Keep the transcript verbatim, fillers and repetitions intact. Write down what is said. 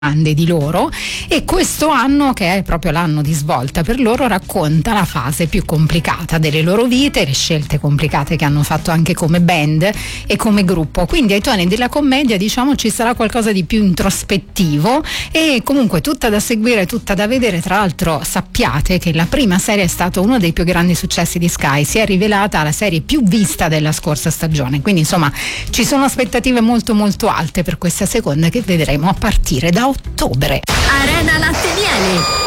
di loro, e questo anno, che è proprio l'anno di svolta per loro, racconta la fase più complicata delle loro vite, le scelte complicate che hanno fatto anche come band e come gruppo. Quindi ai toni della commedia, diciamo, ci sarà qualcosa di più introspettivo e comunque tutta da seguire, tutta da vedere. Tra l'altro sappiate che la prima serie è stato uno dei più grandi successi di Sky, si è rivelata la serie più vista della scorsa stagione, quindi insomma ci sono aspettative molto molto alte per questa seconda, che vedremo a partire da ottobre. Arena Latte Miele.